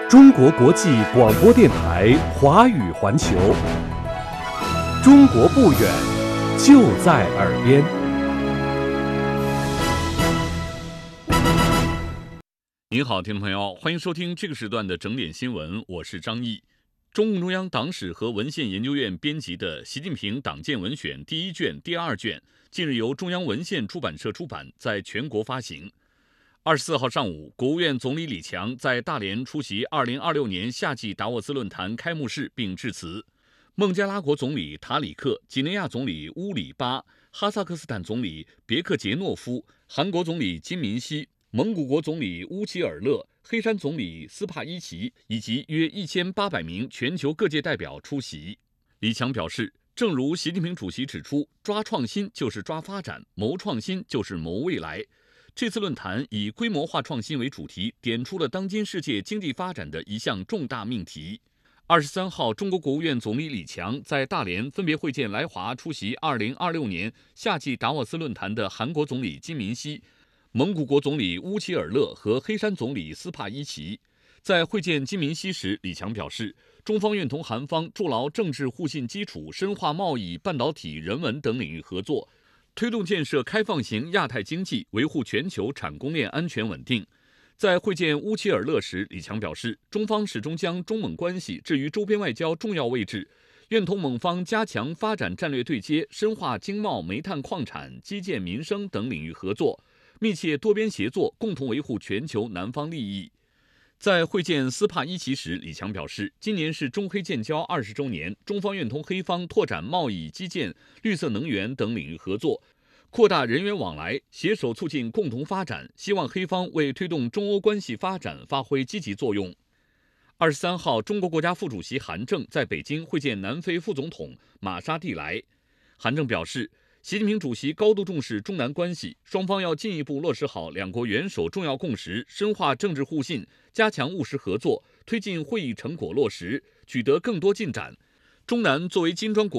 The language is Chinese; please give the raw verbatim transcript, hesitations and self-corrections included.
中国国际广播电台华语环球，中国不远，就在耳边。 您好，听众朋友，欢迎收听这个时段的整点新闻，我是张毅。中共中央党史和文献研究院编辑的《习近平党建文选》第一卷、第二卷，近日由中央文献出版社出版，在全国发行。二十四号上午，国务院总理李强在大连出席二零二六年夏季达沃斯论坛开幕式并致辞。孟加拉国总理塔里克、几内亚总理乌里巴、哈萨克斯坦总理别克杰诺夫、韩国总理金民希、蒙古国总理乌齐尔勒、黑山总理斯帕伊奇以及约一千八百名全球各界代表出席。李强表示，正如习近平主席指出，抓创新就是抓发展，谋创新就是谋未来。这次论坛以规模化创新为主题，点出了当今世界经济发展的一项重大命题。二十三号，中国国务院总理李强在大连分别会见来华出席二零二六年夏季达沃斯论坛的韩国总理金民希、蒙古国总理乌齐尔勒和黑山总理斯帕伊奇。在会见金民希时，李强表示，中方愿同韩方筑牢政治互信基础，深化贸易、半导体、人文等领域合作，推动建设开放型亚太经济，维护全球产供链安全稳定。在会见乌齐尔勒时，李强表示，中方始终将中蒙关系置于周边外交重要位置，愿同蒙方加强发展战略对接，深化经贸、煤炭、矿产、基建、民生等领域合作，密切多边协作，共同维护全球南方利益。在会见斯帕伊奇时，李强表示，今年是中黑建交二十周年，中方愿同黑方拓展贸易、基建、绿色能源等领域合作，扩大人员往来，携手促进共同发展，希望黑方为推动中欧关系发展发挥积极作用。二十三号，中国国家副主席韩正在北京会见南非副总统马沙蒂莱。韩正表示，习近平主席高度重视中南关系，双方要进一步落实好两国元首重要共识，深化政治互信，加强务实合作，推进会议成果落实，取得更多进展。中南作为金砖国